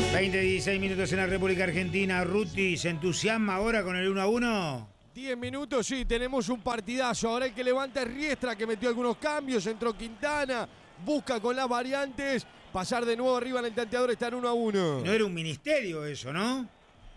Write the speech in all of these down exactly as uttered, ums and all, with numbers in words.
veinte, dieciséis minutos en la República Argentina. Ruti, ¿se entusiasma ahora con el uno a uno? diez minutos, sí, tenemos un partidazo. Ahora el que levanta es Riestra, que metió algunos cambios. Entró Quintana, busca con las variantes pasar de nuevo arriba en el tanteador. Está en uno a uno. No era un ministerio eso, ¿no?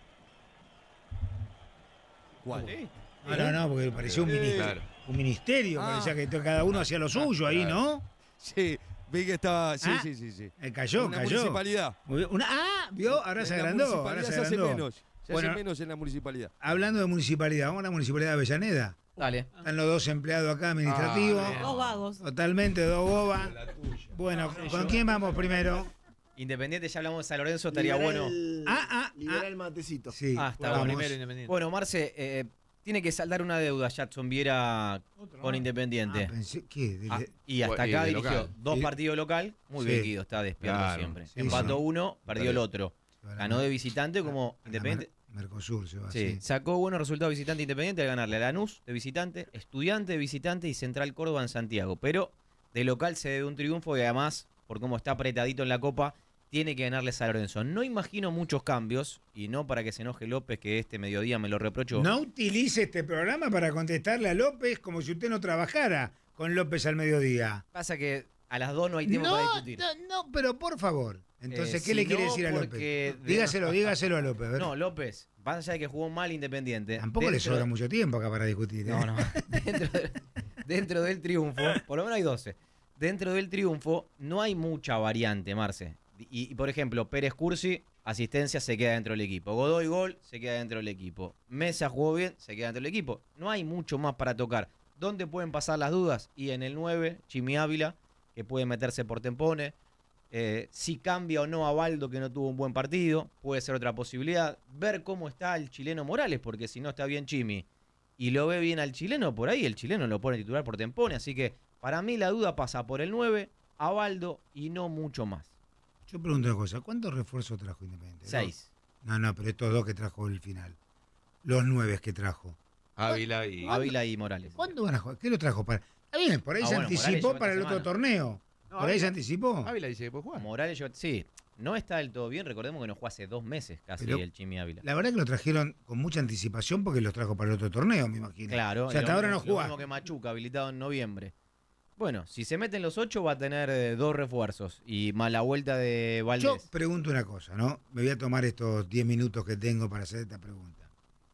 ¿Cuál? Sí. No, no, no, porque parecía un, Eh, ministerio, claro. un ministerio. Ah. Parecía que cada uno hacía lo suyo ahí, ¿no? Sí, vi que estaba. Sí, Ah, sí, sí, sí. eh, cayó, Una cayó. municipalidad. Muy bien. Una, ah, vio, ahora En se la agrandó. municipalidad Ahora se se hace agrandó. menos. Se Bueno, hace menos en la municipalidad. hablando de municipalidad, vamos a la municipalidad de Avellaneda. Dale. Están los dos empleados acá administrativos. Ah, bien. Dos vagos. Totalmente, dos bobas. Bueno, ¿con quién vamos primero? Independiente, ya hablamos de San Lorenzo, estaría Liberá bueno. el- Ah, ah, liberá ah. el matecito. Sí, Ah, está vamos. bueno. Primero Independiente. Bueno, Marce, eh, tiene que saldar una deuda Jackson Viera con Independiente. Ah, pensé, ¿qué? De- Ah, de- y hasta Y acá de dirigió local. dos Sí. partidos local. Muy Sí. bien, Guido, está despierto Claro. siempre. Sí, Empató sí. uno, perdió el otro. Ganó de visitante como a la Independiente. Mer- Mercosur se va Sí, así. sacó buenos resultados visitante Independiente al ganarle a Lanús de visitante, Estudiante de visitante y Central Córdoba en Santiago. Pero de local se debe un triunfo y además, por cómo está apretadito en la Copa, tiene que ganarle a San Lorenzo. No imagino muchos cambios, y no para que se enoje López, que este mediodía me lo reprochó. No utilice este programa para contestarle a López como si usted no trabajara con López al mediodía. Pasa que a las dos no hay tiempo no, para discutir. no, no, pero por favor. Entonces, Eh, ¿qué si le quiere no, decir a porque- López? Dígaselo, dígaselo a López. a ver. No, López, más allá de que jugó mal Independiente. Tampoco le dentro- sobra mucho tiempo acá para discutir. ¿eh? No, no. dentro, de- dentro del triunfo, por lo menos hay doce. Dentro del triunfo no hay mucha variante, Marce. Y, y, por ejemplo, Pérez Cursi, asistencia, se queda dentro del equipo. Godoy gol, se queda dentro del equipo. Mesa jugó bien, se queda dentro del equipo. No hay mucho más para tocar. ¿Dónde pueden pasar las dudas? Y en el nueve, Chimi Ávila, que puede meterse por tempones. Eh, si cambia o no a Baldo, que no tuvo un buen partido, puede ser otra posibilidad. Ver cómo está el chileno Morales, porque si no está bien Chimi y lo ve bien al chileno, por ahí el chileno lo pone titular por tempones. Así que para mí la duda pasa por el nueve, a Baldo y no mucho más. Yo pregunto una cosa, ¿cuántos refuerzos trajo Independiente? Seis. No, no, pero estos dos que trajo el final. Los nueve que trajo. Ávila y. Ávila y Morales. ¿Cuándo van a jugar? ¿Qué lo trajo para? Está bien, por ahí Ah, se bueno, anticipó Morales lleva para el esta otro semana. torneo. No, por ahí se Ávila- anticipó. Ávila dice que puede jugar. Morales, yo, sí, no está del todo bien. Recordemos que no jugó hace dos meses casi Pero el Chimi Ávila. La verdad que lo trajeron con mucha anticipación porque los trajo para el otro torneo, me imagino. Claro, O sea, hasta lo ahora no mismo- lo juega. mismo que Machuca, habilitado en noviembre. Bueno, si se meten los ocho va a tener eh, dos refuerzos y más la vuelta de Yo Valdés. pregunto una cosa, ¿no? Me voy a tomar estos diez minutos que tengo para hacer esta pregunta.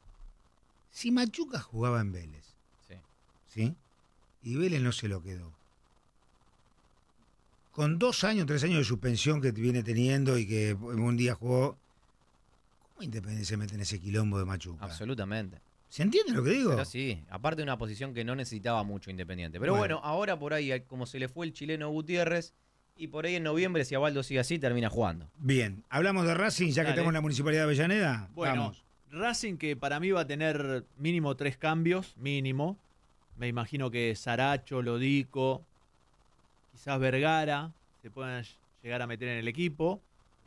Si Machuca jugaba en Vélez, Sí. ¿sí? Y Vélez no se lo quedó. Con dos años, tres años de suspensión que viene teniendo y que un día jugó, ¿cómo Independiente se mete en ese quilombo de Machuca? Absolutamente. ¿Se entiende lo que digo? Pero sí, aparte de una posición que no necesitaba mucho Independiente. Pero bueno, Bueno. ahora por ahí, como se le fue el chileno Gutiérrez, y por ahí en noviembre, si Abaldo sigue así, termina jugando. Bien, hablamos de Racing, ya que Dale. estamos en la Municipalidad de Avellaneda. Bueno, Vamos. Racing que para mí va a tener mínimo tres cambios, mínimo. Me imagino que Saracho, Lodico, quizás Vergara se puedan llegar a meter en el equipo.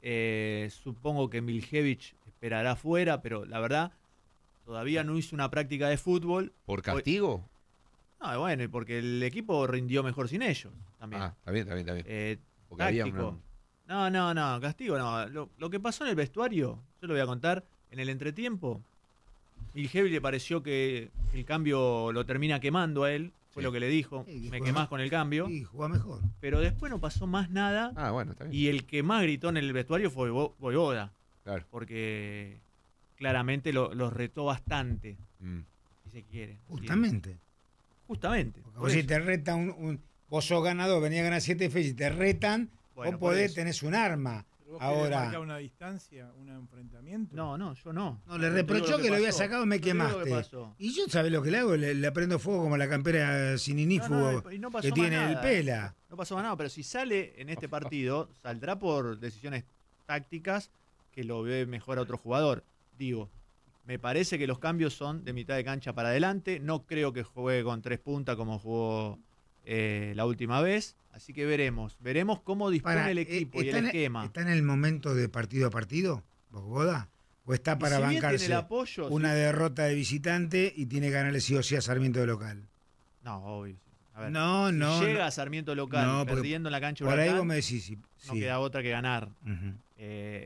Eh, supongo que Miljevich esperará fuera, pero la verdad todavía no hizo una práctica de fútbol. ¿Por castigo? No, bueno, y porque el equipo rindió mejor sin ellos también. Ah, está bien, está bien, está bien. Eh, Porque había táctico. una- No, no, no, castigo no. Lo, lo que pasó en el vestuario, yo lo voy a contar, en el entretiempo, Miljevich le pareció que el cambio lo termina quemando a él, fue Sí. lo que le dijo, Sí, que me juega quemás más. con el cambio, Sí, juega mejor. pero después no pasó más nada Ah, bueno, está bien. y el que más gritó en el vestuario fue Vo- Voivoda, Claro. porque claramente lo, lo retó bastante, Mm. si se quiere. Justamente. Sí, justamente. Porque por vos si eso. te reta un, un- vos sos ganador, venía a ganar siete fechas y te retan, Bueno, vos por podés, eso. tenés un arma. ¿Pero vos querés Ahora, marcar una distancia, un enfrentamiento? No, no, yo no. no, le Yo te digo reprochó que, lo había pasó. sacado y me Yo te digo lo quemaste. que pasó. Y yo, ¿sabés lo que le hago? Le, le prendo fuego como la campera sin No, inífugo no, y no pasó que más tiene el nada. pela. No pasó nada, pero si sale en este partido, saldrá por decisiones tácticas que lo ve mejor a otro jugador. Digo, me parece que los cambios son de mitad de cancha para adelante. No creo que juegue con tres puntas como jugó eh, la última vez. Así que veremos. Veremos cómo dispone Para, el eh, equipo y ¿está el en- esquema. ¿Está en el momento de partido a partido, Boda? ¿O está Y para si bien tiene bancarse el apoyo, una sí. derrota de visitante y tiene que ganarle sí o sí a Sarmiento de local? No, obvio. sí. A ver, No, si no. llega no. a Sarmiento local No, porque perdiendo en la cancha Por ahí Huracán, vos me decís, sí, no sí. queda otra que ganar. Ujú. Eh, a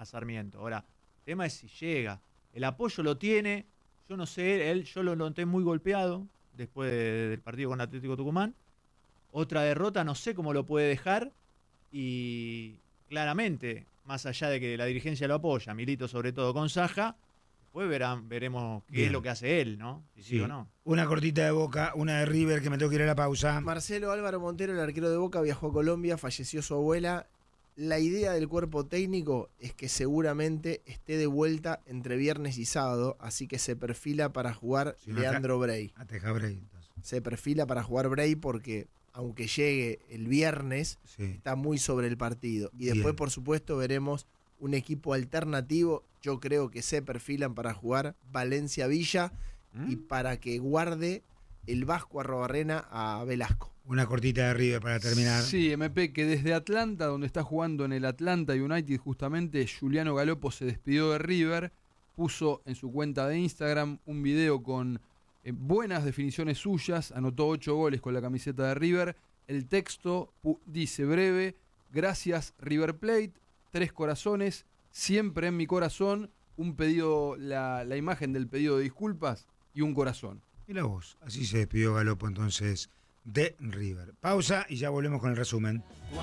Sarmiento. Ahora, el tema es si llega. El apoyo lo tiene, yo no sé, él yo lo noté muy golpeado después de- del partido con Atlético Tucumán. Otra derrota, no sé cómo lo puede dejar y claramente, más allá de que la dirigencia lo apoya, Milito sobre todo con Saja, después verán, veremos qué Bien. es lo que hace él, ¿no? Si sí, Sí. o no. Una cortita de Boca, una de River, que me tengo que ir a la pausa. Marcelo Álvaro Montero, el arquero de Boca, viajó a Colombia, falleció su abuela. La idea del cuerpo técnico es que seguramente esté de vuelta entre viernes y sábado, así que se perfila para jugar Si no Leandro Bray. A Teja Bray, entonces. Se perfila para jugar Bray porque, aunque llegue el viernes, Sí. está muy sobre el partido. Y Bien. después, por supuesto, veremos un equipo alternativo. Yo creo que se perfilan para jugar Valencia-Villa y para que guarde el Vasco Arrobarrena a Velasco. Una cortita de River para terminar. Sí, M P, que desde Atlanta, donde está jugando en el Atlanta United, justamente Juliano Galopo se despidió de River, puso en su cuenta de Instagram un video con eh, buenas definiciones suyas, anotó ocho goles con la camiseta de River. El texto pu- dice breve: gracias River Plate, tres corazones, siempre en mi corazón, un pedido, la, la imagen del pedido de disculpas y un corazón. Y la voz. Así se despidió Galopo entonces de River. Pausa y ya volvemos con el resumen.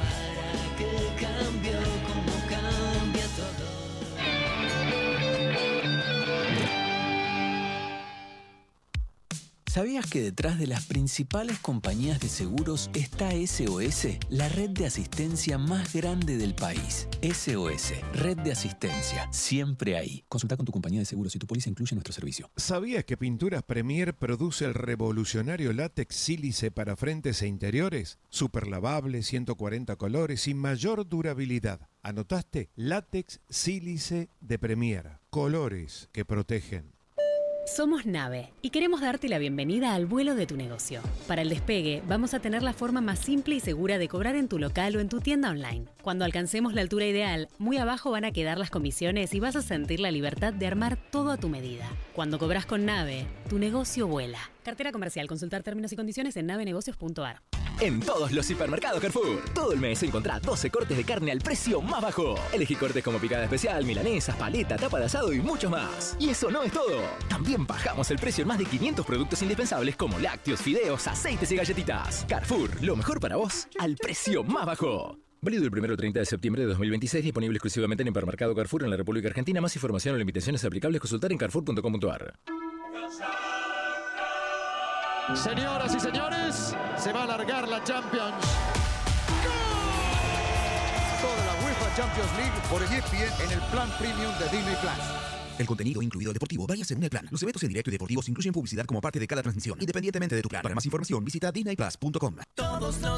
¿Sabías que detrás de las principales compañías de seguros está S O S, la red de asistencia más grande del país? S O S, red de asistencia, siempre ahí. Consulta con tu compañía de seguros si tu póliza incluye nuestro servicio. ¿Sabías que Pinturas Premier produce el revolucionario látex sílice para frentes e interiores? Super lavable, ciento cuarenta colores y mayor durabilidad. ¿Anotaste? Látex sílice de Premier. Colores que protegen. Somos Nave y queremos darte la bienvenida al vuelo de tu negocio. Para el despegue, vamos a tener la forma más simple y segura de cobrar en tu local o en tu tienda online. Cuando alcancemos la altura ideal, muy abajo van a quedar las comisiones y vas a sentir la libertad de armar todo a tu medida. Cuando cobras con Nave, tu negocio vuela. Cartera comercial. Consultar términos y condiciones en navenegocios punto a r. En todos los hipermercados Carrefour, todo el mes encontrá doce cortes de carne al precio más bajo. Elegí cortes como picada especial, milanesas, paleta, tapa de asado y muchos más. Y eso no es todo. También bajamos el precio en más de quinientos productos indispensables como lácteos, fideos, aceites y galletitas. Carrefour, lo mejor para vos, al precio más bajo. Válido del primero al treinta de septiembre de dos mil veintiséis, disponible exclusivamente en Hipermercado Carrefour en la República Argentina. Más información o limitaciones aplicables, consultar en carrefour punto com punto a r. Señoras y señores, se va a alargar la Champions. Toda la UEFA Champions League por E S P N en el plan premium de Disney Plus. El contenido incluido deportivo varía según el plan. Los eventos en directo y deportivos incluyen publicidad como parte de cada transmisión, independientemente de tu plan. Para más información, visita disney plus punto com. Todos los